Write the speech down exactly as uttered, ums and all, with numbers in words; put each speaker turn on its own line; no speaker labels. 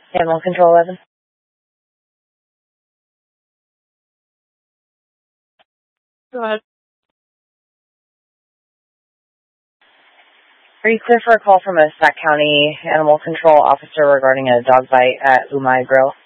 Animal Control eleven.
Go ahead.
Are you clear for a call from a Sac County Animal Control officer regarding a dog bite at Umai Grill?